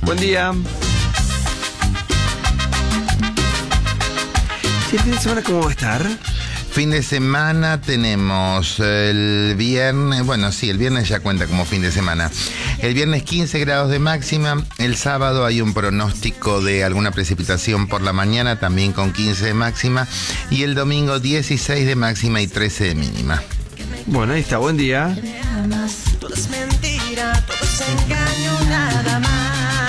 Buen día. ¿El fin de semana cómo va a estar? Fin de semana tenemos el viernes, bueno, sí, el viernes ya cuenta como fin de semana. El viernes 15 grados de máxima, el sábado hay un pronóstico de alguna precipitación por la mañana, también con 15 de máxima, y el domingo 16 de máxima y 13 de mínima. Bueno, ahí está, buen día. Todo es mentira, todo es engaño, nada más.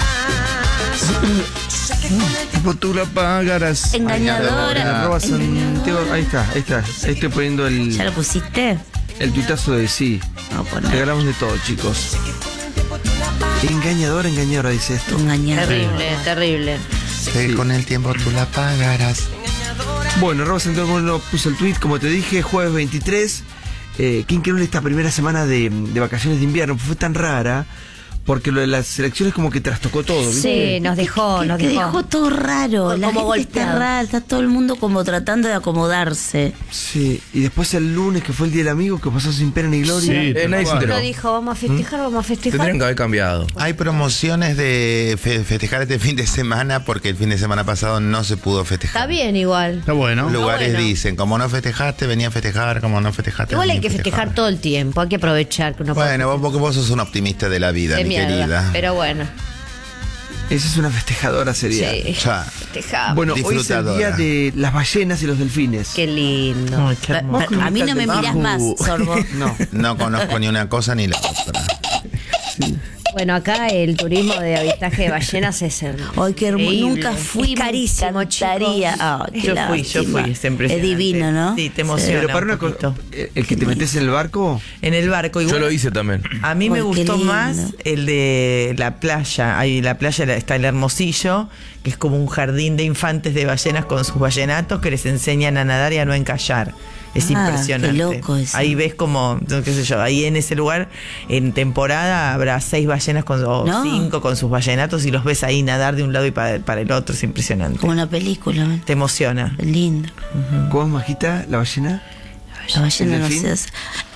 Sé que con el tiempo Tú la pagarás. Engañadora. Arroba Santiago. Ahí está. Ahí estoy poniendo ¿Ya lo pusiste? el tuitazo de sí. No, poner. Regalamos de todo, chicos. Engañadora, dice esto. Engañadora. Terrible. Que con el tiempo tú la pagarás. Bueno, arroba Santiago nos puso el tweet, como te dije, jueves 23. Qué increíble esta primera semana de vacaciones de invierno. Fue tan rara. Porque lo de las elecciones como que trastocó todo, ¿viste? Sí, nos dejó. Dejó todo raro. La Como gente está golpeado. rara, está todo el mundo como tratando de acomodarse. Sí, y después el lunes, que fue el Día del Amigo, que pasó sin pena ni gloria. Sí, Nadie se enteró. Uno dijo, vamos a festejar. Tendrían que haber cambiado. Hay promociones de festejar este fin de semana porque el fin de semana pasado no se pudo festejar. Está bien igual. Está bueno. Lugares bueno. dicen, como no festejaste, venía a festejar, como no festejaste. Igual hay venía que a festejar todo el tiempo, hay que aprovechar que uno Bueno, vos, porque vos sos un optimista de la vida, de mi mierda. querida. Pero bueno, Esa es una festejadora serial. sí. Ya. Festejamos. Bueno, hoy es el Disfrutadora. día de las ballenas y los delfines. Qué lindo. A mí no me mirás más, Sorbo. No. No conozco ni una cosa ni la otra. Bueno, acá el turismo de avistaje de ballenas es Ay, qué hermoso. increíble. Nunca fui. Es carísimo, me encantaría. chicos. Ay, qué Yo fui, lástima. es impresionante. Es divino, ¿no? Sí, te emociona. Pero para un una cosa, poquito. el que te metes en el barco, En el barco. Yo Igual, lo hice también. a mí me Ay, qué gustó lindo. más el de la playa. Ahí la playa está el Hermosillo, que es como un jardín de infantes de ballenas con sus ballenatos que les enseñan a nadar y a no encallar. Es Ah, impresionante. qué loco eso. Ahí ves como, no, qué sé yo, ahí en ese lugar, en temporada habrá 6 ballenas o No. 5 con sus ballenatos y los ves ahí nadar de un lado y para el otro. Es impresionante. Como una película. ¿no? Te emociona. Lindo. ¿cómo es, Majita? ¿La ballena? La ballena ¿El no delfín? se...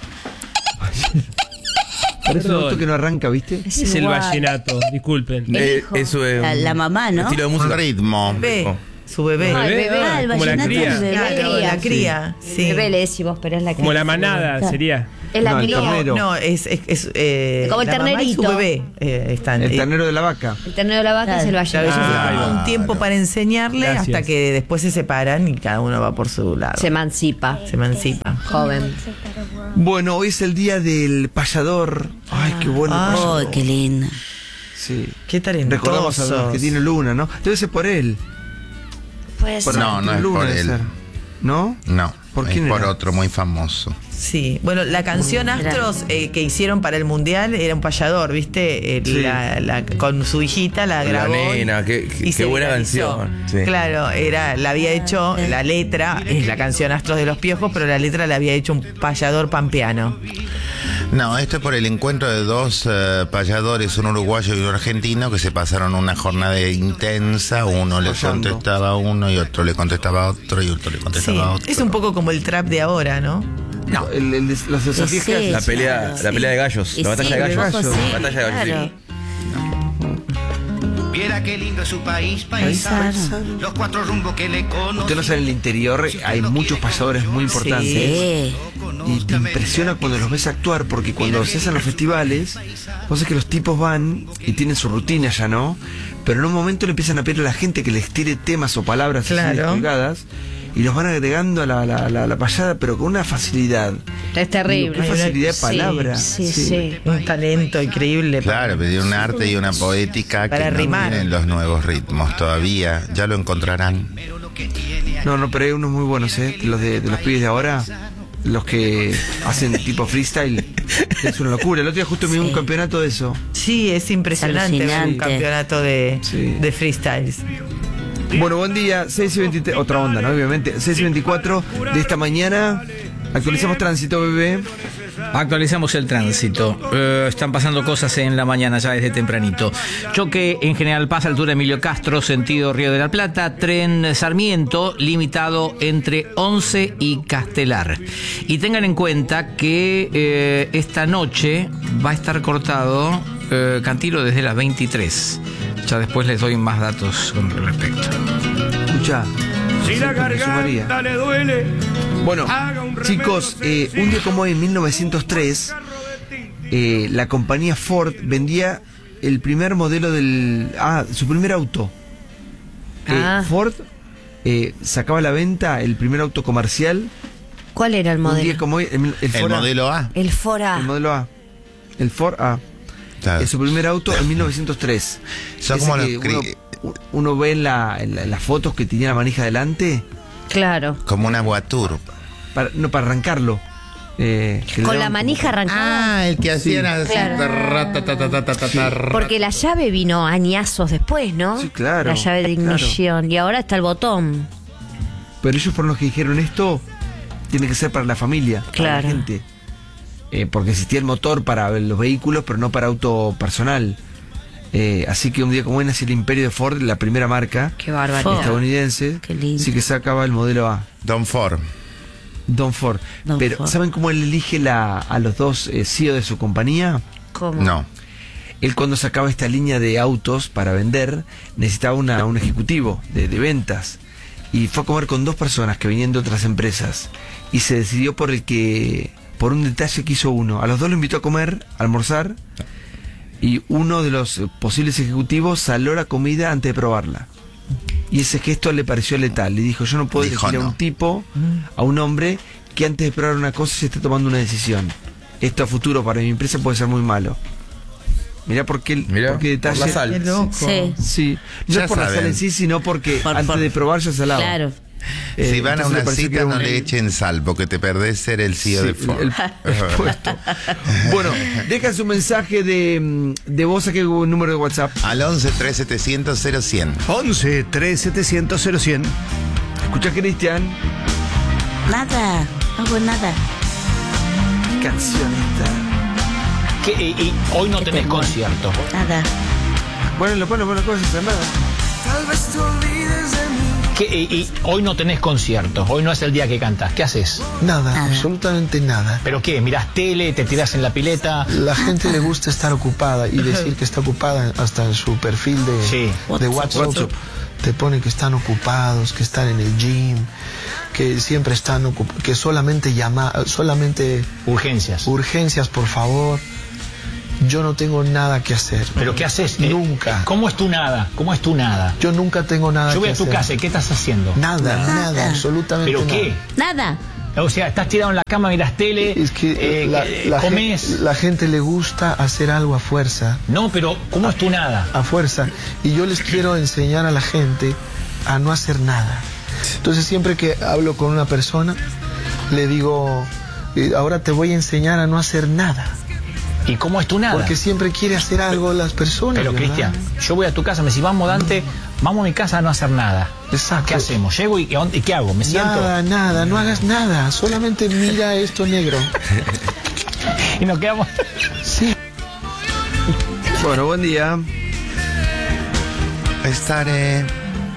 Parece un auto que no arranca, ¿viste? Es el igual. vallenato, disculpen. hijo. Eso es. La mamá, ¿no? Estilo de Un música. ritmo. Bebé, su bebé. ¿Como el bebé? Ah, el Como la vallenato cría. del bebé. Claro, la cría. Sí. Bebé le decimos, pero es la Como la cría. manada sería. Es la No, el cría. ternero. No, es Como el la mamá y su ternerito. bebé están. El ternero de la vaca. El ternero de la vaca es el Claro, vallenato. ellos se toman un Claro. tiempo para enseñarle Gracias. hasta que después se separan y cada uno va por su lado. Se emancipa. Se emancipa. Joven. Bueno, hoy es el día del payador. Ay, qué bueno el Ay, payador. qué lindo. Sí. Qué talentosos. Recordamos a los que tiene Luna, ¿no? Debe ser por él. Pues Por No, no es Luna por debe él. ser. ¿No? No, ¿Por es quién por era? otro muy famoso. Sí, bueno, la canción Astros que hicieron para el Mundial era un payador, ¿viste? Sí. Con su hijita la La grabó. nena, qué y se buena viralizó. canción. Sí. Claro, la había hecho, la letra, es la canción Astros de los Piojos, pero la letra la había hecho un payador pampeano. No, esto es por el encuentro de dos payadores, un uruguayo y un argentino, que se pasaron una jornada intensa. Uno le Payando. contestaba a uno y otro le contestaba a otro y otro le Sí, contestaba a otro. es un poco como el trap de ahora, ¿no? No. Los desafíos que Sí, hace. La pelea, claro. la pelea de gallos. Y La batalla sí, de gallos. gallos. sí, La batalla de gallos, claro. sí. Viera qué lindo es su país, paisano. Los 4 rumbos que le conocen. Usted no sabe, en el interior hay muchos payadores muy importantes. Sí. Y te impresiona cuando los ves actuar, porque cuando se hacen los festivales, vos sabés que los tipos van y tienen su rutina ya, ¿no? Pero en un momento le empiezan a pedir a la gente que les tire temas o palabras así Claro. descolgadas, y los van agregando a la payada, pero con una facilidad. es terrible. Qué facilidad de Sí, palabra. Sí. Un talento increíble. Claro, pedir un arte y una poética Para que no rimar. tienen los nuevos ritmos todavía. Ya lo encontrarán. No, pero hay unos muy buenos, ¿eh? Los de los pibes de ahora, los que hacen tipo freestyle. Es una locura. El otro día justo me dio un campeonato de eso. Sí, es impresionante ver un Alucinante. campeonato Sí. de freestyles. Bueno, buen día, 6:23, otra onda, ¿no? Obviamente, 6:24 de esta mañana. Actualizamos tránsito, bebé. Actualizamos el tránsito. Están pasando cosas en la mañana ya desde tempranito. Choque en General Paz, altura Emilio Castro, sentido Río de la Plata. Tren Sarmiento, limitado entre 11 y Castelar. Y tengan en cuenta que esta noche va a estar cortado Cantilo desde las 23. Ya después les doy más datos con respecto. Escucha. Si la María. garganta le duele. Bueno, Haga un chicos, un día como hoy, en 1903, la compañía Ford vendía el primer modelo su primer auto. Ford sacaba a la venta el primer auto comercial. ¿Cuál era el Un día modelo? como hoy, el Ford A. modelo A. El Fora. El modelo A. El Ford A. Claro. Es su primer auto en 1903. Son Ese como que uno ve en las fotos que tenía la manija delante, Claro. Como una voiture. para arrancarlo. Que le Con la daban manija arrancada. Ah, el que hacían así. Porque la llave vino añazos después, ¿no? Sí, claro, La llave de ignición. Y ahora está el botón. Pero ellos fueron los que dijeron esto tiene que ser para la familia, para Claro. la gente. Porque existía el motor para los vehículos, pero no para auto personal. Así que un día como hoy nació el imperio de Ford, la primera marca Qué barbaridad. estadounidense. Qué lindo. Sí que sacaba el modelo A, Don Ford. Don Ford. Don Pero Ford. ¿saben cómo él elige a los dos CEO de su compañía? ¿Cómo? No. Él cuando sacaba esta línea de autos para vender, necesitaba un ejecutivo de ventas. Y fue a comer con dos personas que venían de otras empresas. Y se decidió por un detalle que hizo uno. A los dos lo invitó a comer, a almorzar. Y uno de los posibles ejecutivos saló la comida antes de probarla. Y ese gesto le pareció letal. Le dijo, yo no puedo Dijo elegir a no. un tipo, a un hombre, que antes de probar una cosa se está tomando una decisión. Esto a futuro para mi empresa puede ser muy malo. Mirá por qué detalle. por la sal. Qué loco. Sí. Sí, no Ya es por la saben. sal en sí, sino porque Por- antes por- de probar ya salaba. Claro. Si van a entonces una le pareció que cita, era no un- le echen sal, porque te perdés ser el CEO de Sí, Ford. el puesto. Bueno, deja su mensaje de voz a qué número de WhatsApp. Al 11 3700 0100. 11 3700 0100. Escucha, Cristian. Nada. No hago nada. ¿Qué canción esta? Y hoy no tenés concierto. Nada. Bueno, lo pone cosas hacer nada. Tal vez te olvides de mí. Y hoy no tenés concierto. Hoy no es el día que cantás. ¿Qué haces? Nada, Nada. absolutamente nada. ¿Pero qué? ¿Mirás tele? ¿Te tirás en la pileta? La gente le gusta estar ocupada y decir que está ocupada hasta en su perfil Sí. de WhatsApp. Te pone que están ocupados, que están en el gym, que siempre están ocupados, que solamente Urgencias. urgencias, por favor. Yo no tengo nada que hacer. ¿Pero qué haces? Nunca. ¿Cómo es tu nada? ¿Cómo es tu nada? Yo nunca tengo nada Yo voy que a tu hacer. casa y ¿qué estás haciendo? Nada, absolutamente ¿Pero nada. qué? Nada. O sea, estás tirado en la cama, miras tele, Es que comés. la gente le gusta hacer algo a fuerza. No, pero ¿cómo es tu nada? A fuerza. Y yo les quiero enseñar a la gente a no hacer nada. Entonces siempre que hablo con una persona, le digo, ahora te voy a enseñar a no hacer nada. ¿Y cómo es tu nada? Porque siempre quiere hacer algo las personas. Pero ¿verdad? Cristian, yo voy a tu casa, me decís, vamos Dante, vamos a mi casa a no hacer nada. Exacto. ¿Qué hacemos? Llego y ¿qué hago? ¿Me siento? Nada, no hagas nada. Solamente mira esto negro. Y nos quedamos... Sí. Bueno, buen día. Estaré.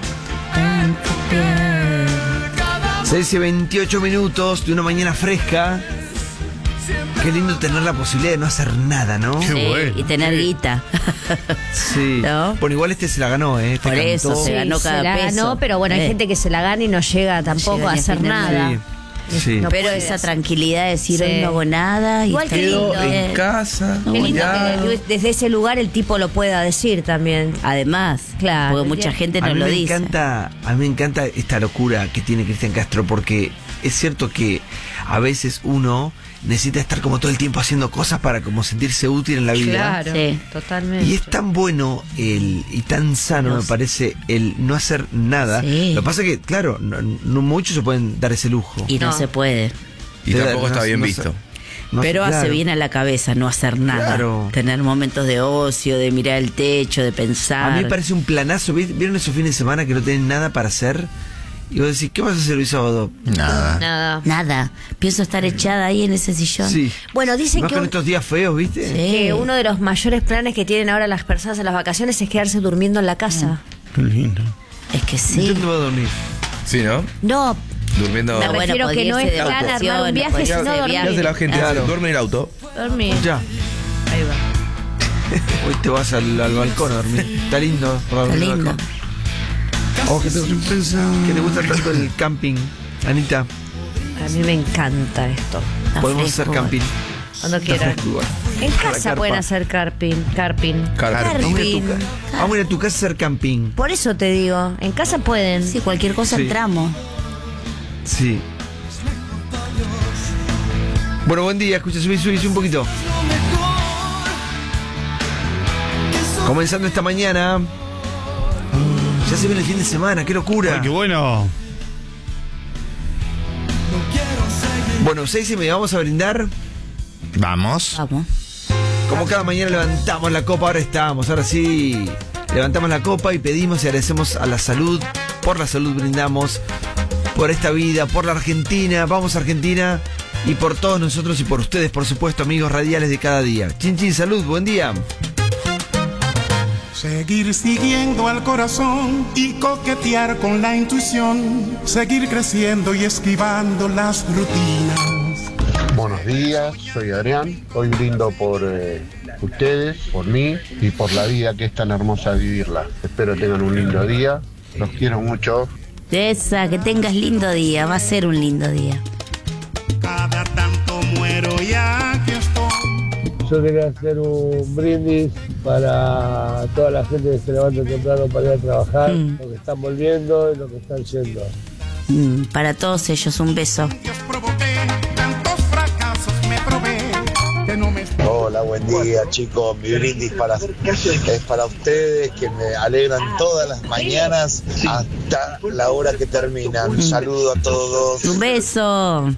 6 y 28 minutos de una mañana fresca. Qué lindo tener la posibilidad de no hacer nada, ¿no? Qué Sí, bueno. y tener guita. Sí. ¿No? Bueno, igual este se la ganó, ¿eh? Este Por eso cantó. se ganó cada se la peso. ganó, pero bueno, hay gente que se la gana y no llega tampoco llega a ni a hacer final de nada. Sí, sí. No Pero puede esa hacer. tranquilidad de decir Sí. hoy no hago nada. Y Igual está que Quedo lindo, en casa. Qué lindo ya. que desde ese lugar el tipo lo pueda decir también. Además, Claro, porque mucha gente ¿entiendes? no A lo mí dice. a mí me encanta esta locura que tiene Cristian Castro, porque es cierto que a veces uno necesita estar como todo el tiempo haciendo cosas para como sentirse útil en la vida. Claro, Sí. totalmente. Y es tan bueno y tan sano, me parece, el no hacer nada. Sí. Lo que pasa es que, claro, no muchos se pueden dar ese lujo. Y no No. se puede. Y tampoco está bien visto. Pero hace claro. bien a la cabeza no hacer nada. Claro. Tener momentos de ocio, de mirar el techo, de pensar. A mí me parece un planazo. ¿Vieron esos fines de semana que no tienen nada para hacer? Y vos decís, ¿qué vas a hacer hoy sábado? Nada. Nada. Nada. Pienso estar echada ahí en ese sillón. Sí. Bueno, dicen Más que con estos días feos, ¿viste? Sí. que uno de los mayores planes que tienen ahora las personas en las vacaciones es quedarse durmiendo en la casa. Qué lindo. Es que ¿Y sí. dónde va a dormir? Sí, ¿no? No, Durmiendo. Me bueno, refiero que podría no irse es de plan armar un vacaciones, viaje, podría sino irse de dormir. ¿Qué hace la gente? Claro. Duerme en el auto. Dormir. Ya. Ahí va. Hoy te vas al balcón a dormir. Está lindo. Está lindo. Oh, que te gusta tanto el camping, Anita. A mí me encanta esto. Podemos fresco, hacer camping. Cuando quieran. En casa pueden hacer carping. Vamos a ir a tu casa a hacer camping. Por eso te digo, en casa pueden. Sí, cualquier cosa Sí. entramos. Sí. Bueno, buen día. Escucha, subí un poquito. Comenzando esta mañana. Ya se viene el fin de semana, qué locura. Ay, qué bueno. Bueno, 6:30, vamos a brindar. Vamos. Vamos. Como cada mañana levantamos la copa, ahora sí. Levantamos la copa y pedimos y agradecemos a la salud. Por la salud brindamos. Por esta vida, por la Argentina. Vamos a Argentina. Y por todos nosotros y por ustedes, por supuesto, amigos radiales de cada día. Chin, chin, salud, buen día. Seguir siguiendo al corazón y coquetear con la intuición. Seguir creciendo y esquivando las rutinas. Buenos días, soy Adrián. Hoy brindo por ustedes, por mí y por la vida que es tan hermosa vivirla. Espero tengan un lindo día. Los quiero mucho. Esa, que tengas lindo día. Va a ser un lindo día. Cada tanto muero y aquí estoy. Yo quería hacer un brindis para toda la gente que se levanta temprano para ir a trabajar, los que están volviendo y los que están yendo. Para todos ellos, un beso. Hola, buen día, chicos. Mi brindis es para ustedes, que me alegran todas las mañanas hasta la hora que terminan. Un saludo a todos. Un beso.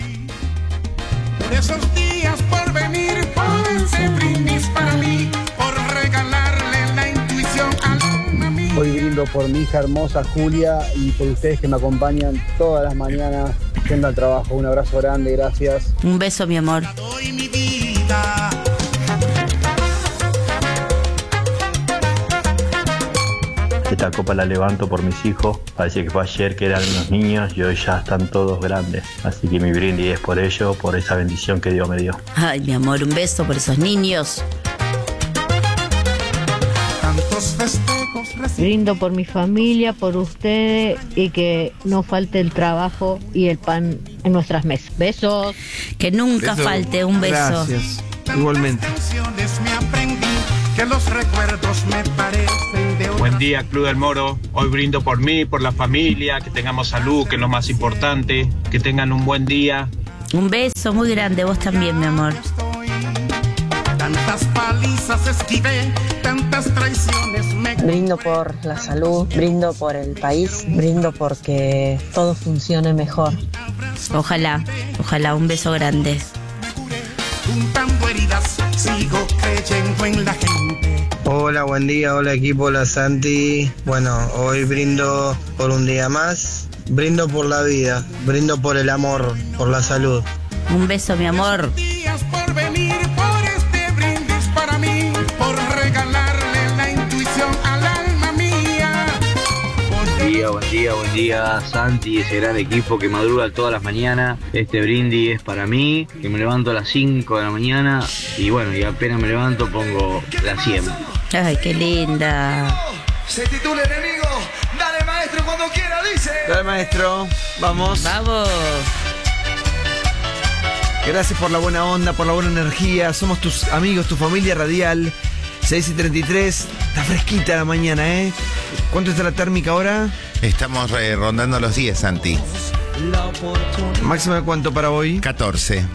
Esos días por venir, por ese brindis para mí, por regalarle la intuición al alma mía. Hoy brindo por mi hija hermosa Julia y por ustedes que me acompañan todas las mañanas yendo al trabajo. Un abrazo grande, gracias. Un beso, mi amor. Doy mi vida. Esta copa la levanto por mis hijos. Parece que fue ayer que eran unos niños y hoy ya están todos grandes. Así que mi brindis es por ello, por esa bendición que Dios me dio. Ay, mi amor, un beso por esos niños. Tantos festejos. Brindo por mi familia, por ustedes y que no falte el trabajo y el pan en nuestras mesas. Besos. Que nunca falte un beso. Gracias. Igualmente. Me aprendí que los recuerdos me parecen de Buen día, Club del Moro. Hoy brindo por mí, por la familia, que tengamos salud, que es lo más importante, que tengan un buen día. Un beso muy grande, vos también, mi amor. Tantas palizas esquivé, tantas traiciones me... Brindo por la salud, brindo por el país, brindo porque todo funcione mejor. Ojalá, un beso grande. Juntando heridas, sigo creyendo en la gente. Hola, buen día, hola equipo, hola Santi. Bueno, hoy brindo por un día más, brindo por la vida, brindo por el amor, por la salud. Un beso, mi amor. Por venir, por este brindis para mí, por regalarle la intuición al alma mía. Buen día, Santi y ese gran equipo que madruga todas las mañanas. Este brindis es para mí, que me levanto a las 5 de la mañana y bueno, y apenas me levanto pongo la 100. Ay, qué linda. Se titula Enemigo. Dale, maestro, cuando quiera, dice. Dale, maestro. Vamos. Vamos. Gracias por la buena onda, por la buena energía. Somos tus amigos, tu familia radial. 6:33. Está fresquita la mañana, ¿eh? ¿Cuánto está la térmica ahora? Estamos rondando los 10, Santi. ¿Máxima de cuánto para hoy? 14.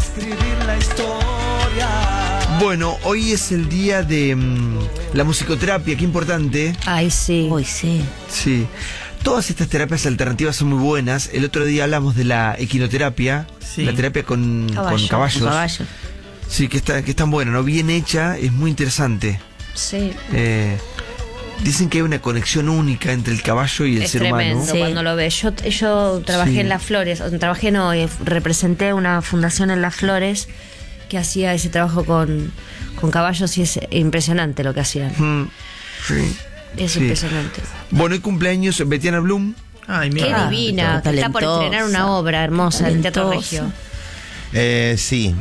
Bueno, hoy es el día de la musicoterapia, qué importante. Ay, sí. Hoy sí. Sí. Todas estas terapias alternativas son muy buenas. El otro día hablamos de la equinoterapia, sí. La terapia con caballos. Con caballos. Sí, que es tan buena, ¿no? Bien hecha, es muy interesante. Sí. Dicen que hay una conexión única entre el caballo y el ser humano. Sí. Cuando lo ves. Yo trabajé en Las Flores, representé una fundación en Las Flores que hacía ese trabajo con caballos y es impresionante lo que hacían. Sí. Es impresionante. Bueno, hoy cumpleaños Betiana Blum. Ay, mira. Qué divina. Está por estrenar una obra hermosa en Teatro Regio. Sí.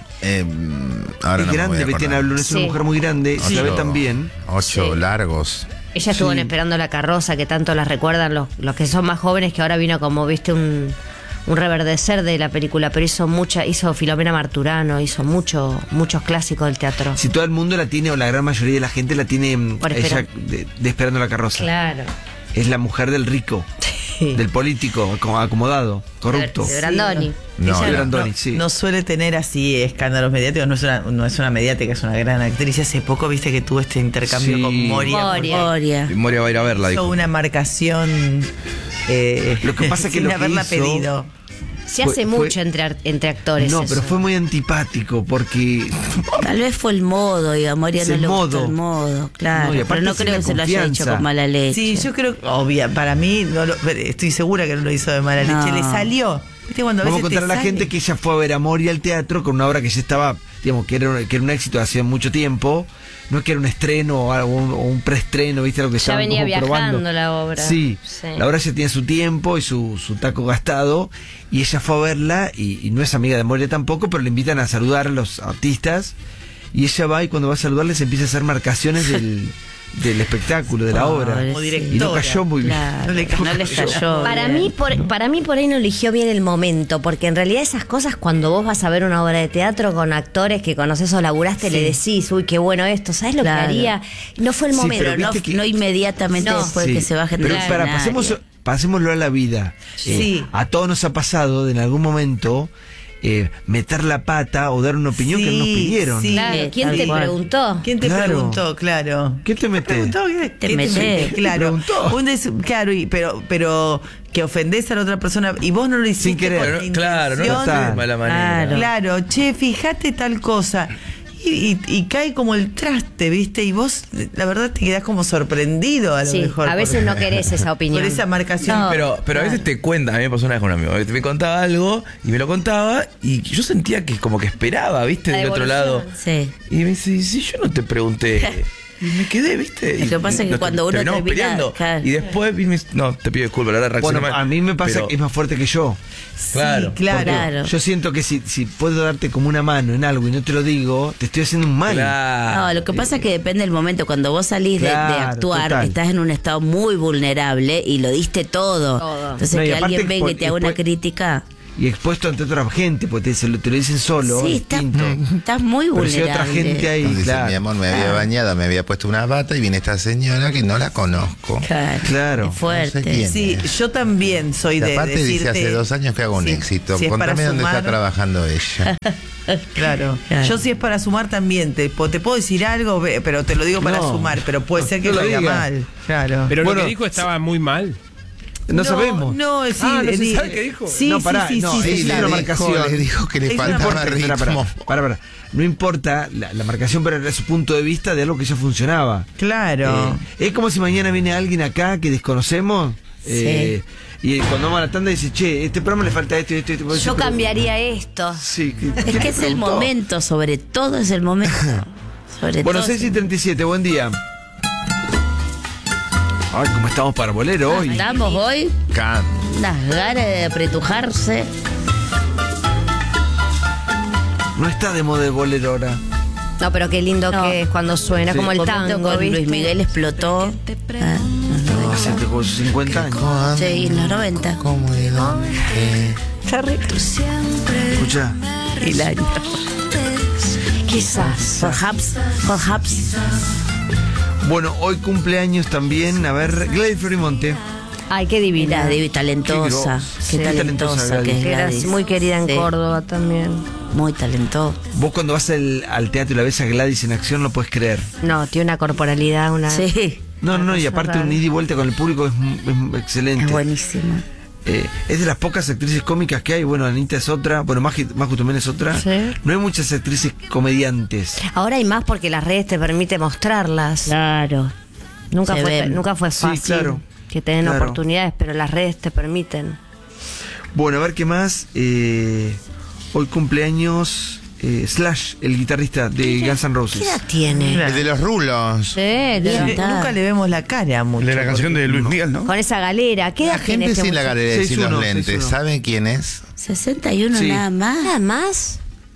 Ahora Es no me grande voy a Betiana acordar. Blum, es una Sí. mujer muy grande, se la ve también. 8 Sí. largos. Ella estuvo en Sí. Esperando la carroza, que tanto la recuerdan los que son más jóvenes, que ahora vino como, viste, un reverdecer de la película, pero hizo Filomena Marturano, hizo muchos clásicos del teatro. Si todo el mundo la tiene, o la gran mayoría de la gente la tiene Por ella Esperando. de Esperando la carroza. Claro. Es la mujer del rico, del político, acomodado, corrupto. De Brandoni. No, de no, Brandoni, no, sí. no suele tener así escándalos mediáticos, no es una mediática, es una gran actriz. Hace poco viste que tuvo este intercambio Sí. con Moria. Moria. Moria va a ir a verla, Hizo dijo. una marcación Lo que pasa es que sin lo que haberla hizo- pedido. Se Fue- hace mucho entre actores. No, eso. pero fue muy antipático porque Tal vez fue el modo, y a Moria Es no el le gustó modo. el modo, claro. No, y aparte pero no sin creo la que se lo haya hecho confianza. con mala leche. Sí, yo creo, obvia, para mí, estoy segura que no lo hizo de mala No. leche. Le salió. ¿Viste cuando a vamos a veces contar a te la sale? gente que ella fue a ver a Moria al teatro con una obra que ya estaba, digamos, que era un éxito hace mucho tiempo. No es que era un estreno o un preestreno, ¿viste? Lo que Ya estaban venía como viajando probando. la obra. Sí, Sí. la obra ya tiene su tiempo y su taco gastado. Y ella fue a verla y no es amiga de Moria tampoco, pero le invitan a saludar a los artistas. Y ella va y cuando va a saludarles empieza a hacer marcaciones del espectáculo, de la obra. Como Y no directora. cayó muy bien. Claro, No le cayó. Para bien. mí por ahí no eligió bien el momento, porque en realidad esas cosas cuando vos vas a ver una obra de teatro con actores que conoces o laburaste, le decís, uy, qué bueno esto, ¿sabes lo Claro. que haría? No fue el Sí, momento. pero Pero no, viste que- no inmediatamente No. después de que se baje Pero del para, escenario. pasémoslo a la vida. Sí. A todos nos ha pasado de en algún momento meter la pata o dar una opinión que no nos pidieron. sí. Claro, ¿quién tal te cual. preguntó? ¿Quién te Claro. preguntó? Claro. ¿Qué te metes? Preguntó, ¿qué Te te metés. metés? Claro. Preguntó. Claro, pero que ofendés a la otra persona y vos no lo hiciste Sin querer. con Pero la claro, no intención. está de mala manera. Claro, che, fíjate tal cosa. Y cae como el traste, ¿viste? Y vos, la verdad, te quedás como sorprendido a lo Sí, mejor. a veces no querés esa opinión. Por esa marcación. No. Pero a veces te cuentan, a mí me pasó una vez con un amigo, me contaba algo y me lo contaba y yo sentía que como que esperaba, ¿viste? La Del otro lado. devolución. Sí. Y me dice, si yo no te pregunté. Y me quedé, ¿viste? Lo que pasa es que nos cuando uno terminamos termina, peleando. claro. Y después, no, te pido disculpas, la verdad reaccioné Bueno, mal. a mí me pasa Pero- que es más fuerte que yo. Claro. Sí, claro. Claro. Yo siento que si puedo darte como una mano en algo y no te lo digo, te estoy haciendo un mal. Claro. No, lo que pasa es que depende del momento. Cuando vos salís de Claro, actuar, total. estás en un estado muy vulnerable y lo diste todo. Todo. Entonces, No, y que aparte alguien venga y por- te haga una después- crítica. Y expuesto ante otra gente, porque te lo dicen solo. Sí, distinto. estás muy Pero si vulnerable. hay otra gente ahí, Dice, claro. mi amor, me había bañado, me había puesto una bata y viene esta señora que no la conozco. Claro. Claro. Es fuerte. No sé quién. Sí, yo también soy Y de aparte dice, decirte... hace 2 años que hago un Sí, éxito. si es para Contame dónde está sumar. trabajando ella. Claro. Claro. Yo si es para sumar también, te puedo decir algo, pero te lo digo para No. sumar, pero puede ser que No lo vaya diga. mal. Claro. Pero Bueno, lo que dijo estaba muy mal. No sabemos. No, sí, Ah, ¿no se sabe qué dijo? Sí, No, pará, sí, no, sí, sí, sí, sí, sí. una marcación. Le dijo que le Es una faltaba Espera, ritmo. para. No importa la marcación, pero era su punto de vista de algo que ya funcionaba. Claro. Es como si mañana viene alguien acá que desconocemos. Y cuando vamos a la tanda dice, che, este programa le falta esto y esto. Vos decís, Yo pero- cambiaría esto. Sí, Es que es el momento, sobre todo es el momento. Sobre Bueno, todo. 6:37, buen día. Ay, cómo estamos para bolero hoy. Estamos hoy, Can. unas ganas de apretujarse. No está de moda el bolero ahora. No, pero qué lindo No. que es cuando suena, Sí. como el Momento tango, con ¿viste? Luis Miguel explotó. No, hace tipo 50 años. Sí, en los 90. ¿Cómo y dónde? Escucha. Hilario. Quizás. Perhaps. Bueno, hoy cumpleaños también, a ver, Gladys Florimonte. Ay, qué divina. Mira, Debbie, talentosa. Qué Qué talentosa que es Que era Gladys. muy querida en Sí, Córdoba también. Muy talentosa. Vos cuando vas al teatro y la ves a Gladys en acción no puedes creer. No, tiene una corporalidad, una... Sí, No, y aparte un ida y vuelta con el público es excelente. es buenísima. Es de las pocas actrices cómicas que hay. Bueno, Anita es otra. Bueno, Maju también es otra. Sí. No hay muchas actrices comediantes. Ahora hay más porque las redes te permiten mostrarlas. Claro. Nunca Se ven. fue Sí, fácil claro. que te den Claro. oportunidades, pero las redes te permiten. Bueno, a ver qué más. Hoy cumpleaños Slash, el guitarrista de Guns N' Roses. ¿Qué edad tiene? El de los rulos. Sí, de- Nunca le vemos la cara mucho. De la canción de Luis Miguel, ¿no? con esa galera. ¿Qué La edad tiene gente este sin la muchacho? galera y sin 6'1", los lentes. 6'1". ¿Saben quién es? 61 Sí. nada más. ¿Nada más?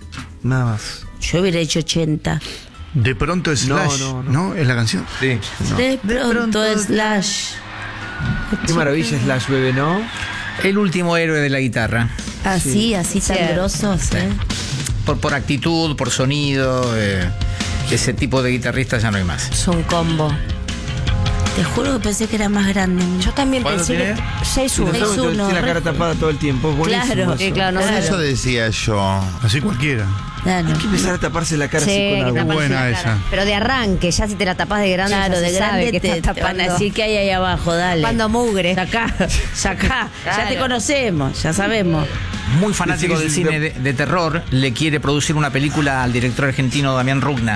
Nada más. Yo hubiera hecho 80. De pronto Slash, ¿no? ¿Es la canción? Sí. No. De pronto Slash. Qué maravilla Slash, bebé, ¿no? El último héroe de la guitarra. Así tan grosos, Por actitud, por sonido, ese tipo de guitarristas ya no hay más. Es un combo. Te juro que pensé que era más grande. Yo también pensé que 6'1". Tiene la cara tapada todo el tiempo. Es buenísimo Claro, eso. claro, no sé. Eso decía yo. Así cualquiera. Claro. Hay que empezar a taparse la cara Sí, así con que agua. taparse buena la cara. esa. Pero de arranque, ya si te la tapas de grande, Claro, ya de se sabe grande que te estás van a tapando. decir que hay ahí abajo, dale. Tapando mugre. Sacá. Ya Claro. te conocemos, ya sabemos. Muy fanático del cine de terror, le quiere producir una película al director argentino Damián Rugna,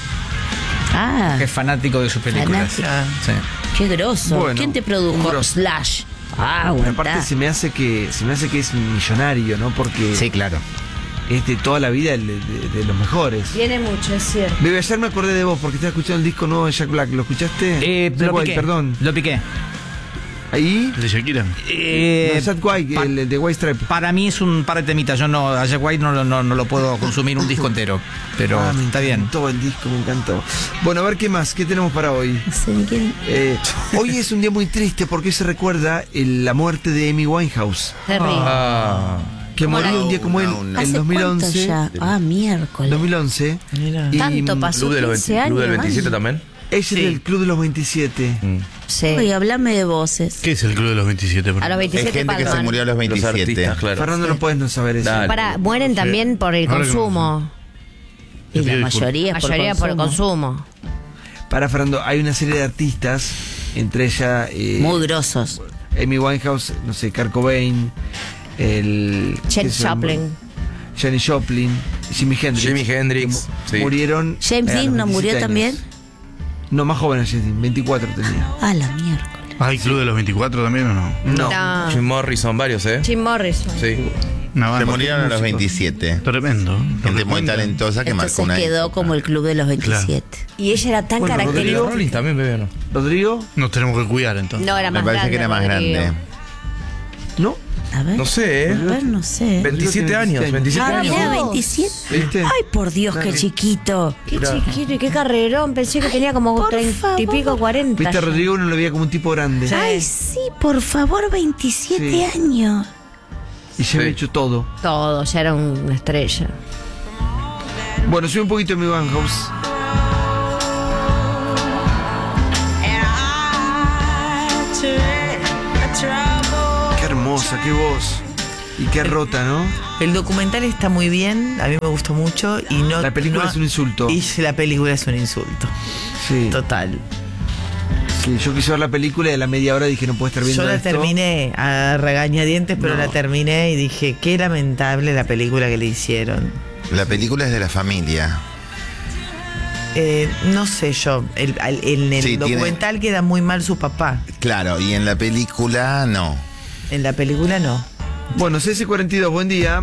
Ah, que es fanático de sus películas. Fanático. Sí. qué grosso. Bueno, ¿Quién te produjo? grosso. Slash. Ah, Pero aguantá. aparte se me hace que es millonario, ¿no? Porque Sí, claro. es de toda la vida de los mejores. Viene mucho, es cierto. Bebé, ayer me acordé de vos porque estaba escuchando el disco nuevo de Jack Black. ¿Lo escuchaste? Jack Lo White, piqué. perdón. Lo piqué. Ahí. ¿El de Shakira? No, Jack White, el de White Stripe. Para mí es un par de temitas. Yo no, a Jack White no lo puedo consumir un disco entero. Pero Me está bien. encantó el disco, me encantó. Bueno, a ver qué más, qué tenemos para hoy. No sé ni quién. Hoy es un día muy triste porque se recuerda la muerte de Amy Winehouse, Terrible. que murió un día como en ¿Hace 2011. cuánto ya? miércoles. 2011. Mira. Y, Tanto pasó, Club de los 15 años. Club del man. 27 también. Es del Club de los 27. Sí. Oye, hablame de voces. ¿Qué es el Club de los 27? A los 27 Es gente que se palman. murió a los 27. artistas, claro. Fernando, no puedes no saber eso. Dale. Mueren también por el Ahora que consumo. Y la pido mayoría, La es mayoría por el consumo. Para Fernando, hay una serie de artistas, entre ellas Muy grosos. Amy Winehouse, no sé, Kurt Cobain, Janis Joplin. Janis Joplin, Jimi Hendrix. Jimi Hendrix, que sí. murieron. James a los Dean no 27 murió años. también. No, más joven a James Dean, 24 tenía. Ah, la miércoles. ¿Hay Club de los 24 también o no? No. Jim Morrison, varios, ¿eh? Jim Morrison. Sí. Una Se banda. murieron a los 27. Tremendo. Gente muy talentosa que marcó Entonces una quedó época. como el club de los 27. Y ella era tan Bueno, característica. Rodrigo. Rollins también, bebé, ¿no? ¿Rodrigo? Nos tenemos que cuidar entonces. No, era Me más parece grande. que era más Rodrigo. grande. ¿No? A ver. No sé, A ¿eh? ver, no sé. 27 años, 27 Ah, años. mira, 27. ¿Viste? Ay, por Dios, qué chiquito. Qué chiquito y qué carrerón. Pensé que tenía como Por 30 y pico, 40. Viste, a Rodrigo uno lo veía como un tipo grande. Ay, sí, por favor, 27 Sí. años. Y ya había hecho todo. Todo, ya era una estrella. Bueno, sube un poquito mi Winehouse. Qué hermosa, qué voz. Y qué rota, ¿no? El documental está muy bien, a mí me gustó mucho y no. La película no- es un insulto. Y la película es un insulto. Sí. Total. Sí, yo quise ver la película y a la media hora dije no puedo estar viendo Yo la esto. terminé a regañadientes, pero No. la terminé y dije, qué lamentable la película que le hicieron. La película es de la familia. No sé yo, en el Sí, tiene- documental queda muy mal su papá, Claro, y en la película no. en la película no. Bueno, CS42, buen día.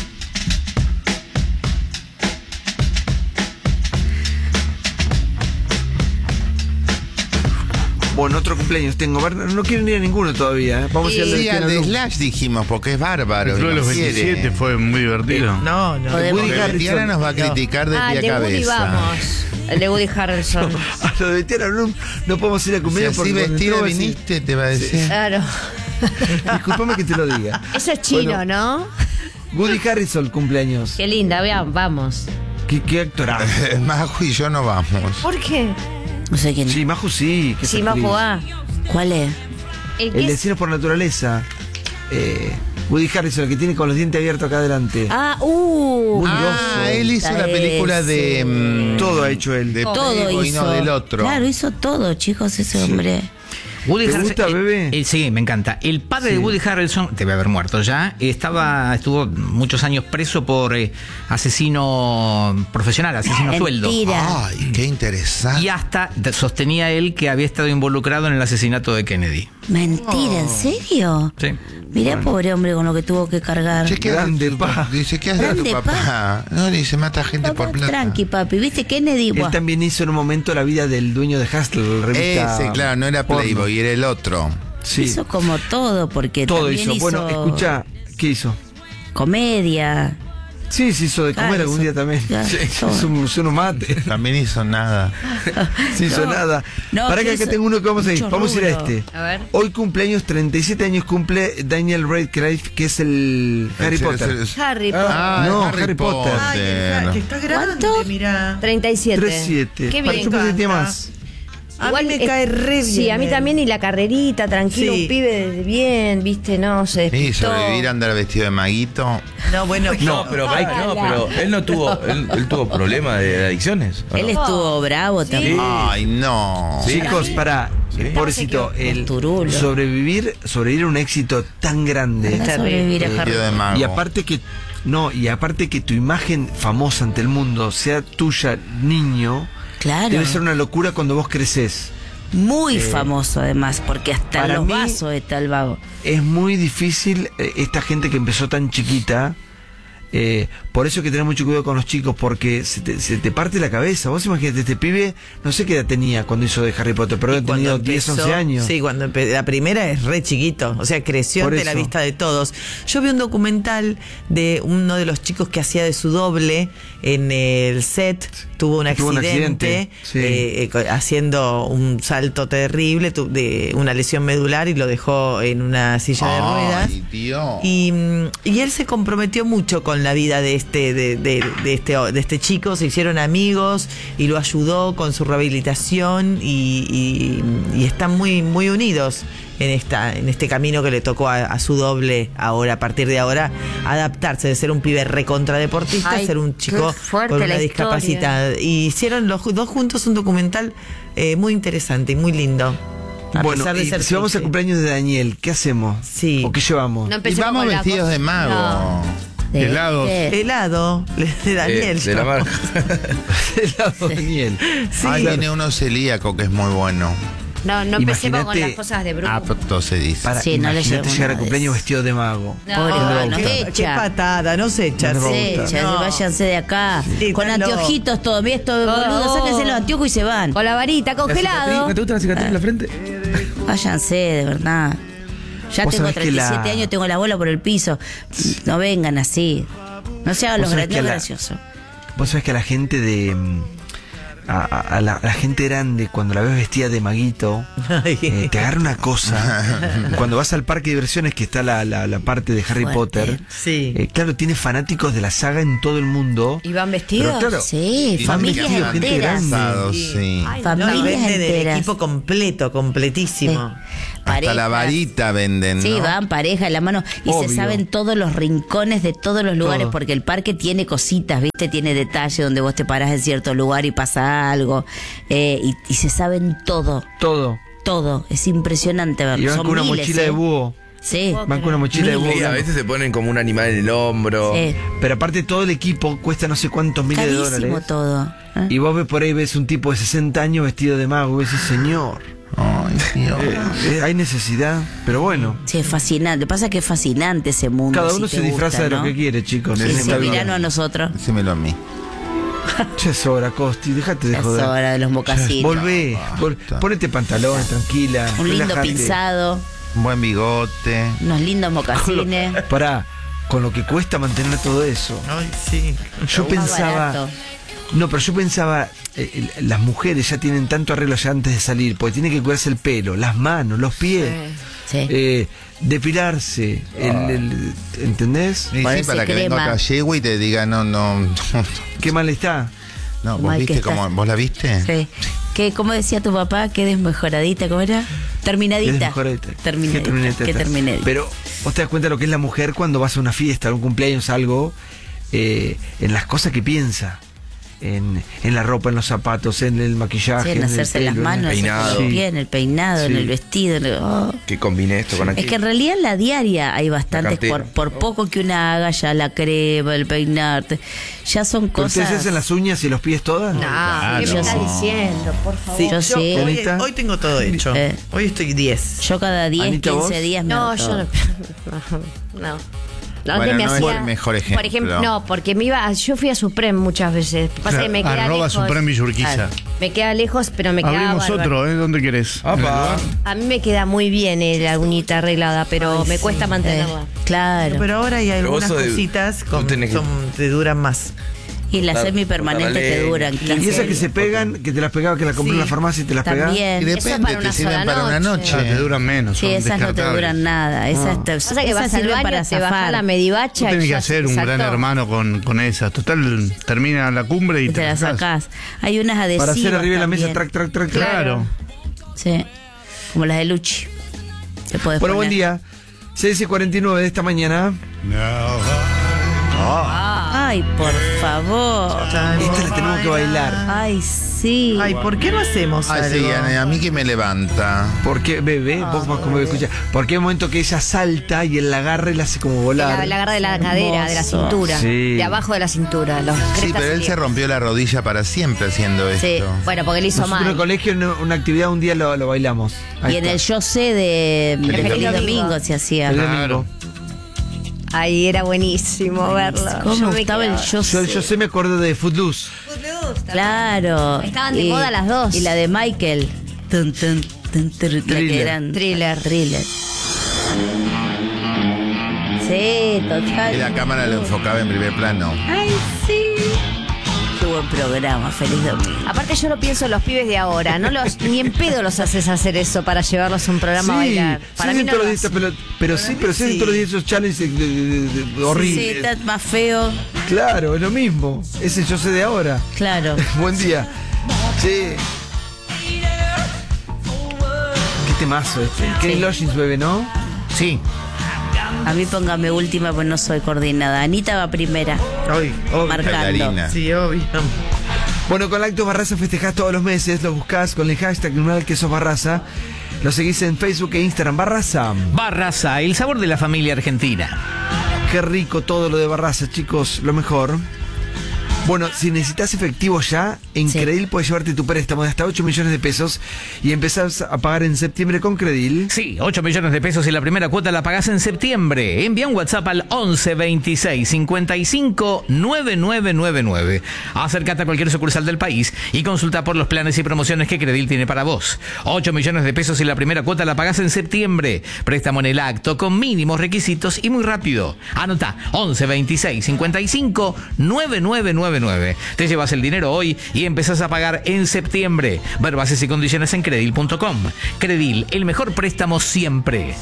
Bueno, otro cumpleaños tengo. No quieren ir a ninguno todavía. Vamos a ir al Sí, de al de Tiana Blue. Slash dijimos, porque es bárbaro. El Club de y los no quiere. 27 fue muy divertido. No, no. Woody Porque Harrelson. Tiana nos va a criticar de Ah, el pie a de Woody cabeza. vamos. El de Woody Harrelson. A lo de Tiana Blue no podemos ir a Si cumpleaños así porque vestida cuando entró, viniste, te va a decir. Claro. Disculpame que te lo diga. Eso es chino, Bueno. ¿no? Woody Harrelson cumpleaños. Qué linda, vean, vamos. ¿Qué actorazo? Maju y yo no vamos. ¿Por qué? No sé quién. Sí, Maju sí. que es Sí, actriz. Maju A. ¿Cuál es? El que El de es... Cine por Naturaleza. Woody Harrelson, el que tiene con los dientes abiertos acá adelante. Ah, Muy grosso. Él hizo la película de. Todo ha hecho él. De Todo Playboy, hizo. no del otro. Claro, hizo todo, chicos, ese hombre. Woody ¿Te Harrelson- gusta, bebé? Sí, me encanta. El padre de Woody Harrelson, debe haber muerto ya, estuvo muchos años preso por asesino profesional, asesino a sueldo. Mentira. Ay, qué interesante. Y hasta sostenía él que había estado involucrado en el asesinato de Kennedy. Mentira, ¿en serio? Sí. Mirá, pobre hombre, con lo que tuvo que cargar. Che, ¿qué hace Grande, tu pa. papá? Dice, ¿qué hace tu Grande, papá? No, dice, mata gente Papá, por plata. tranqui, papi. ¿Viste Kennedy? Él Buah. también hizo en un momento la vida del dueño de Hustle, la revista. Ese, claro, no era porno. Playboy, era el otro. Sí, Hizo como todo, porque todo también hizo. Bueno, escucha, ¿qué hizo? comedia. Sí, se hizo de comer Claro, algún día también. claro, Sí, todo. hizo unos mates. También hizo nada. Sí, hizo nada. No, Para que que acá es tengo uno que vamos a ir. mucho Vamos a ir a rubro. este. A ver. Hoy cumpleaños, 37 años cumple Daniel Radcliffe, que es el Harry Potter. Harry Potter. No, Harry Potter. Ay, que está grande, mira. 37. 37. Qué Para, bien. yo pensé que tenía encanta. más. A mí me cae re bien. Sí, a mí él. también, y la carrerita, tranquilo, Sí. un pibe de bien, viste, no, se Sí, despistó. sobrevivir a andar vestido de maguito. No, bueno, No, pero él no tuvo, él tuvo problemas de adicciones. ¿o no? Él estuvo bravo también. Ay, no. Chicos, para, pobrecito, el sobrevivir a un éxito tan grande. Para sobrevivir a Harry Vestido de mago. Y aparte que tu imagen famosa ante el mundo sea tuya, niño, Claro. debe ser una locura cuando vos creces. Muy famoso además, porque hasta para en los mí- vasos está el vago. Es muy difícil esta gente que empezó tan chiquita. Por eso hay que tener mucho cuidado con los chicos, porque se te parte la cabeza. Vos imagínate, este pibe, no sé qué edad tenía cuando hizo de Harry Potter, pero Cuando tenía 10, 11 años. Sí, cuando la primera es re chiquito, o sea, creció Por ante la eso. vista de todos. Yo vi un documental de uno de los chicos que hacía de su doble en el set, tuvo un accidente, sí. haciendo un salto terrible, de una lesión medular y lo dejó en una silla de ruedas. Ay, Dios. Y él se comprometió mucho con la vida de este chico, se hicieron amigos y lo ayudó con su rehabilitación y están muy, muy unidos en este camino que le tocó a su doble ahora, a partir de ahora, adaptarse de ser un pibe recontradeportista a Ay, ser un chico qué fuerte con una la discapacidad. Y hicieron los dos juntos un documental muy interesante y muy lindo. A Bueno, pesar de y ser si vamos triste. al cumpleaños de Daniel, ¿qué hacemos? Sí. ¿O qué llevamos? No Y empecemos vamos con la vestidos cosa. de mago. No. De- Helados. de- Helado de Daniel. De la marca. Helado Daniel. Sí. Ay, tiene uno celíaco que es muy bueno. No, no empecemos con Imagínate- las cosas de Bruno. Apto se dice. Para, Sí, no le imagínate llegó llegar una al cumpleaños vez. vestido de mago. No. Pobre No, Bruno, no, qué Qué echa. patada, no se echa. No, sí, Ya, no. váyanse de acá. Sí, Con están anteojitos todo. Mira esto, boludo, sáquense los anteojos y se van. Con la varita, congelado. ¿No te gusta la cicatriz en la frente? Váyanse, de verdad. Ya Vos tengo sabés que 37 la- años, tengo la bola por el piso. No vengan así. No se hagan Vos los sabés que la- graciosos. Vos sabés que a la gente de... A la gente grande, cuando la ves vestida de maguito, te agarra una cosa. Cuando vas al parque de diversiones, que está la parte de Harry Fuerte. Potter, Sí. claro, tiene fanáticos de la saga en todo el mundo. ¿Y van vestidos? Pero claro, Sí, Y familias vestidos, gente enteras. grande. Casados, sí. Ay, Familias no, venden el enteras. equipo completo, completísimo. Hasta la Parejas. varita venden, Sí, ¿no? van pareja en la mano y Obvio. se saben todos los rincones de todos los lugares Todo. porque el parque tiene cositas, ¿viste? Tiene detalles donde vos te parás en cierto lugar y pasa algo y se saben todo, Todo. es impresionante verlo. Y van Son con una miles, mochila de ¿eh? búho. Sí. Van con una mochila de búho. Sí, a blanco. veces se ponen como un animal en el hombro. Sí. Pero aparte todo el equipo cuesta no sé cuántos miles de Carísimo dólares. todo. ¿eh? Y vos ves por ahí, ves un tipo de 60 años vestido de mago y decís, señor, Ay, Dios. hay necesidad, pero bueno. Sí, es fascinante. Pasa que es fascinante ese mundo. Cada si uno te se disfraza gusta, de lo ¿no? que quiere, chicos. Sí, en sí, esta vida. miranos a nosotros. Decímelo a mí. Ya es hora, Costi, dejate de Ya es joder. hora de los mocasines. Volvé, ponete pantalones, tranquila. Un lindo relájate. pinzado, Un buen bigote. unos lindos mocasines. Pará, con lo que cuesta mantener todo eso. Ay, sí. Yo Más pensaba. barato. No, pero yo pensaba, las mujeres ya tienen tanto arreglo ya antes de salir, porque tienen que cuidarse el pelo, las manos, los pies, Sí. depilarse, ¿entendés? Y sí, Ponerse para que venga crema. otra yegua y te diga, no. ¿Qué mal está? No, Qué ¿vos mal que viste está. cómo? ¿Vos la viste? Sí. ¿Qué, ¿Cómo decía tu papá? ¿Qué desmejoradita? ¿Cómo era? Terminadita. Desmejoradita. Terminadita. ¿Qué terminadita? Pero vos te das cuenta de lo que es la mujer cuando vas a una fiesta, a un cumpleaños, algo, en las cosas que piensa. En la ropa, en los zapatos, en el maquillaje. Sí, en hacerse el las pelo, manos, en en el los pies, en el peinado, en Sí. el vestido. Que combine esto con Es aquello. que en realidad en la diaria hay bastantes, cartera. por poco que una haga ya la crema, el peinarte, ya son ¿Pero cosas. ¿Ustedes hacen las uñas y los pies todas? No, ¿qué me yo estás sí. diciendo? Por favor. Sí, Yo yo sí. hoy, Anita. hoy tengo todo hecho. Hoy estoy 10. Yo cada 10, Anita, 15 ¿vos? días me No, hago yo todo. no. No. Bueno, me no hacía, es el mejor ejemplo. Por ejemplo, no, porque yo fui a Supreme muchas veces. Pasa que me queda lejos. Supreme Villurquiza. Claro, me queda lejos, pero me queda Abrimos bárbaro. otro, ¿dónde querés? A mí me queda muy bien la uñita arreglada, pero me cuesta mantenerla. Claro. Pero ahora hay Pero vos algunas sos de- cositas vos tenés que- te duran más. Y las Claro, semipermanentes con la que ley. duran. Y esas que se pegan, que te las pegaba, que las compré en la farmacia y te las pegaba. También. Y Eso es depende, para te una sirven sola para una noche. noche. Te duran menos. Son Sí, esas no te descartables. duran nada. Esas, Pasa que esas vas al sirven baño, para te bajás zafar. la medivacha Tú y tenés que ya hacer se un saltó. gran hermano con esas. Total, termina la cumbre y Y te la sacás. Hay unas adhesivas Para hacer arriba de la mesa, también. track. Claro. Sí. Como las de Luchi. Te podés Bueno, buen poner. día. 6:49 de esta mañana. Ay, por favor. Esta la tenemos que bailar. Ay, sí. Ay, ¿por qué no hacemos Ay, algo? sí, a mí que me levanta. Porque, bebé, vos más como escucha. Porque hay un momento que ella salta y él la agarra y la hace como volar. La agarra de la cadera, de la cintura. Sí. De abajo de la cintura. Los Sí, crestas pero él y se rompió la rodilla para siempre haciendo esto. Sí, bueno, porque le hizo Nosotros en el mal. colegio, en una actividad, un día lo bailamos. Ahí Y en está. el yo sé de Feliz Domingo se hacía. El domingo. Ahí era buenísimo verlo. ¿Cómo Yo me gustaba el quedaba- yo sé? Yo sé, me acuerdo de Footloose. Claro. Estaban de moda las dos. Y la de Michael. Tun, tun, tun, tun, la que Thriller. eran Thriller. Sí, Y total. la cámara lo enfocaba en primer plano. Ay, sí. Qué buen programa, Feliz Domingo. Aparte yo lo pienso en los pibes de ahora, ni en pedo los haces hacer eso para llevarlos a un programa a bailar. Para sí, mí no todos lo los días, hacen. pero sí, pero sí, todos los días esos challenges horribles. Sí, está más feo. Claro, es lo mismo. Ese yo sé de ahora. Claro. Buen día. Sí. Qué temazo este. Kenny Loggins, bebé, ¿no? Sí. A mí póngame última, pues no soy coordinada. Anita va primera. Ay, marcando. Bailarina. Sí, obvio. Bueno, con Lactos Barraza festejás todos los meses. Lo buscás con el hashtag numeral que sos Barraza. Lo seguís en Facebook e Instagram. Barraza. Barraza, el sabor de la familia argentina. Qué rico todo lo de Barraza, chicos. Lo mejor. Bueno, si necesitas efectivo ya, en Credil puedes llevarte tu préstamo de hasta 8 millones de pesos y empezás a pagar en septiembre con Credil. Sí, 8 millones de pesos y la primera cuota la pagás en septiembre. Envía un WhatsApp al 11 26 55 9999. Acércate a cualquier sucursal del país y consulta por los planes y promociones que Credil tiene para vos. 8 millones de pesos y la primera cuota la pagás en septiembre. Préstamo en el acto con mínimos requisitos y muy rápido. Anota 11 26 55 9999. Te llevas el dinero hoy y empezás a pagar en septiembre. Ver bases y condiciones en Credil.com. Credil, el mejor préstamo siempre.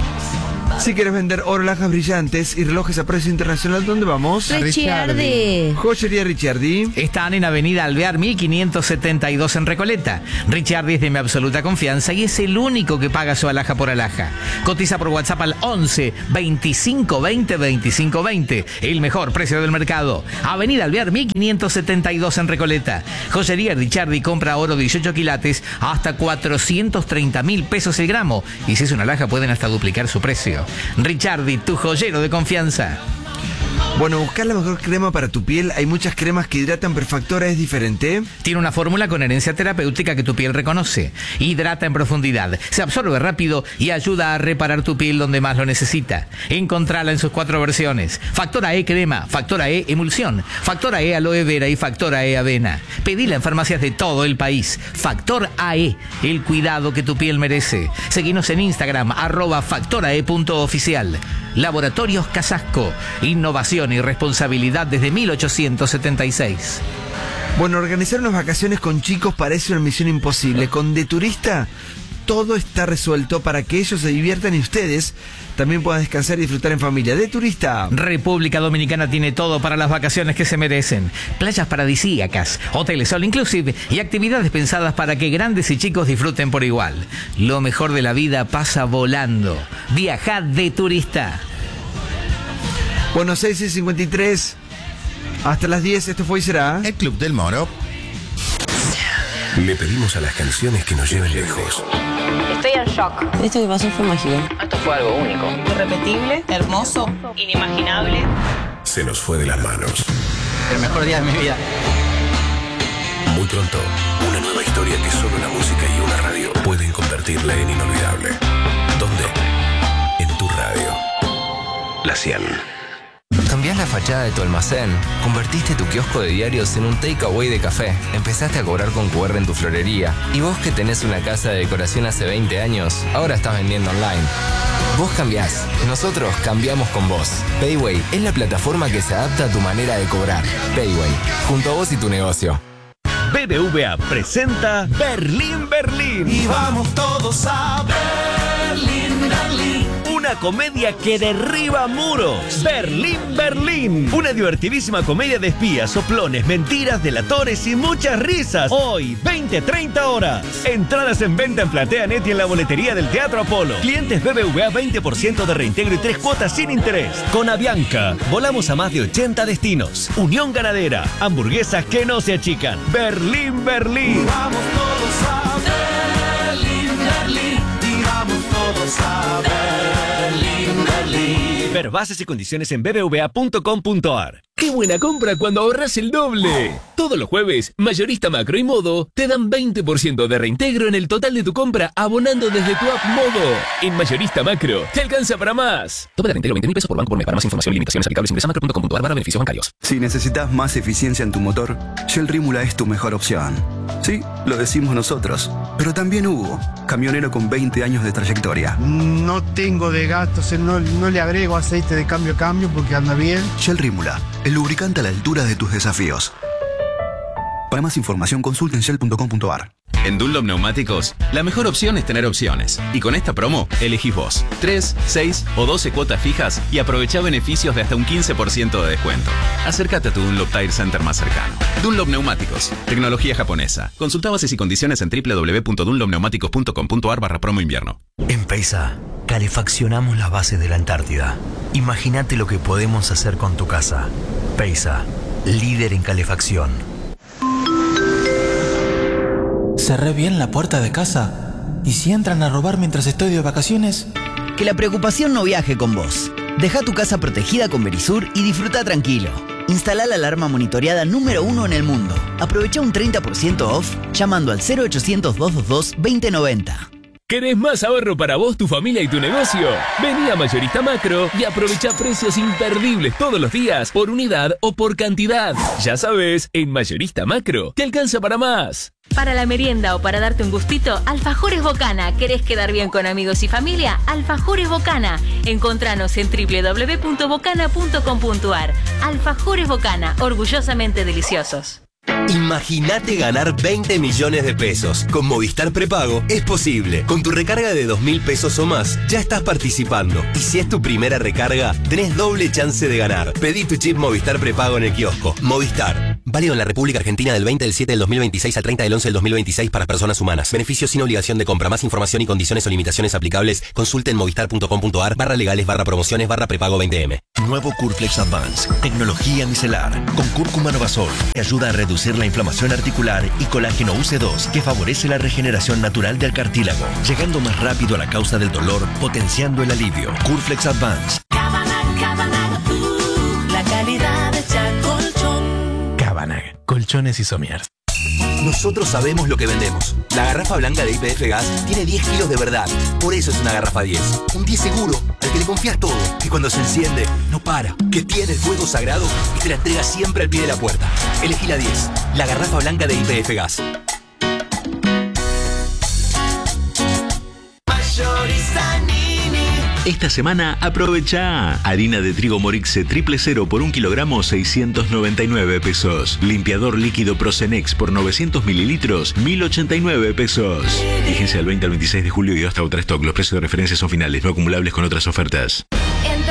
Si quieres vender oro, lajas brillantes y relojes a precio internacional, ¿dónde vamos? Ricciardi. Joyería Ricciardi. Están en Avenida Alvear 1572 en Recoleta. Ricciardi es de mi absoluta confianza y es el único que paga su alhaja por alhaja. Cotiza por WhatsApp al 11 25 20 25 20. El mejor precio del mercado. Avenida Alvear 1572 en Recoleta. Joyería Ricciardi compra oro 18 quilates hasta 430.000 pesos el gramo. Y si es una alhaja pueden hasta duplicar su precio. Ricciardi, tu joyero de confianza. Bueno, buscar la mejor crema para tu piel. Hay muchas cremas que hidratan, pero Factora es diferente. Tiene una fórmula con herencia terapéutica que tu piel reconoce. Hidrata en profundidad, se absorbe rápido y ayuda a reparar tu piel donde más lo necesita. Encontrala en sus 4 versiones. Factora E crema, Factora E emulsión, Factora E aloe vera y Factora E avena. Pedila en farmacias de todo el país. Factor AE, el cuidado que tu piel merece. Seguinos en Instagram, @factorae.oficial. Laboratorios Casasco, innovación y responsabilidad desde 1876. Bueno, organizar unas vacaciones con chicos parece una misión imposible. Con De Turista todo está resuelto para que ellos se diviertan y ustedes también puedan descansar y disfrutar en familia. De Turista. República Dominicana tiene todo para las vacaciones que se merecen. Playas paradisíacas, hoteles all inclusive y actividades pensadas para que grandes y chicos disfruten por igual. Lo mejor de la vida pasa volando. Viaja De Turista. Bueno, 6:53. Hasta las 10, esto fue y será. El Club del Moro. Le pedimos a las canciones que nos lleven lejos. Estoy en shock. Esto que pasó fue mágico. Esto fue algo único. Irrepetible, hermoso, inimaginable. Se nos fue de las manos. El mejor día de mi vida. Muy pronto, una nueva historia que solo la música y una radio pueden convertirla en inolvidable. ¿Dónde? En tu radio. La 100. Cambiás la fachada de tu almacén, convertiste tu kiosco de diarios en un takeaway de café, empezaste a cobrar con QR en tu florería. Y vos que tenés una casa de decoración hace 20 años, ahora estás vendiendo online. Vos cambiás, nosotros cambiamos con vos. Payway es la plataforma que se adapta a tu manera de cobrar. Payway, junto a vos y tu negocio. BBVA presenta Berlín, Berlín. Y vamos todos a Berlín, Berlín. Una comedia que derriba muros. Berlín, Berlín. Una divertidísima comedia de espías, soplones, mentiras, delatores y muchas risas. Hoy, 20-30 horas. Entradas en venta en PlateaNet y en la boletería del Teatro Apolo. Clientes BBVA 20% de reintegro y 3 cuotas sin interés. Con Avianca, volamos a más de 80 destinos. Unión Ganadera, hamburguesas que no se achican. Berlín, Berlín. Y vamos todos a Berlín, Berlín. Y vamos todos a Berlín, Berlín. Ver bases y condiciones en bbva.com.ar. ¡Qué buena compra cuando ahorras el doble! Todos los jueves, Mayorista Macro y Modo te dan 20% de reintegro en el total de tu compra abonando desde tu app Modo. En Mayorista Macro, te alcanza para más. Tope de reintegro 20.000 pesos por banco por mes. Para más información y limitaciones aplicables ingresa a macro.com.ar/beneficios bancarios. Si necesitas más eficiencia en tu motor, Shell Rímula es tu mejor opción. Sí, lo decimos nosotros, pero también Hugo, camionero con 20 años de trayectoria. No tengo desgastos, no le agrego aceite de cambio a cambio porque anda bien. Shell Rímula, el lubricante a la altura de tus desafíos. Para más información consulta en shell.com.ar. En Dunlop Neumáticos, la mejor opción es tener opciones. Y con esta promo, elegís vos. 3, 6 o 12 cuotas fijas y aprovechá beneficios de hasta un 15% de descuento. Acércate a tu Dunlop Tire Center más cercano. Dunlop Neumáticos, tecnología japonesa. Consulta bases y condiciones en www.dunlopneumáticos.com.ar/promo invierno. En Peisa, calefaccionamos las bases de la Antártida. Imagínate lo que podemos hacer con tu casa. Peisa, líder en calefacción. Cerré bien la puerta de casa. ¿Y si entran a robar mientras estoy de vacaciones? Que la preocupación no viaje con vos. Deja tu casa protegida con Verisur y disfruta tranquilo. Instala la alarma monitoreada número 1 en el mundo. Aprovecha un 30% off llamando al 0800-222-2090. ¿Querés más ahorro para vos, tu familia y tu negocio? Vení a Mayorista Macro y aprovecha precios imperdibles todos los días, por unidad o por cantidad. Ya sabes, en Mayorista Macro te alcanza para más. Para la merienda o para darte un gustito, Alfajores Bocana. ¿Querés quedar bien con amigos y familia? Alfajores Bocana. Encontranos en www.bocana.com.ar. Alfajores Bocana, orgullosamente deliciosos. Imagínate ganar 20 millones de pesos. Con Movistar Prepago es posible. Con tu recarga de 2.000 pesos o más, ya estás participando. Y si es tu primera recarga, tenés doble chance de ganar. Pedí tu chip Movistar Prepago en el kiosco. Movistar. Válido en la República Argentina del 20 del 7 del 2026 al 30 del 11 del 2026 para personas humanas. Beneficios sin obligación de compra. Más información y condiciones o limitaciones aplicables, consulte en movistar.com.ar/legales/prepago 20M. Nuevo Curflex Advance. Tecnología micelar. Con cúrcuma novasol. Que ayuda a reducir la inflamación articular y colágeno UC2 que favorece la regeneración natural del cartílago, llegando más rápido a la causa del dolor, potenciando el alivio. Curflex Advance. La calidad de Colchón. Cabanag, colchones y somiers. Nosotros sabemos lo que vendemos. La garrafa blanca de YPF Gas tiene 10 kilos de verdad. Por eso es una garrafa 10. Un 10 seguro, al que le confías todo. Que cuando se enciende, no para. Que tiene el fuego sagrado y te la entrega siempre al pie de la puerta. Elegí la 10. La garrafa blanca de YPF Gas. Esta semana aprovecha harina de trigo Morixe 000 por 1 kilogramo 699 pesos. Limpiador líquido Procenex por 900 mililitros 1089 pesos. Vigencia del 20 al 26 de julio y hasta otra stock. Los precios de referencia son finales, no acumulables con otras ofertas.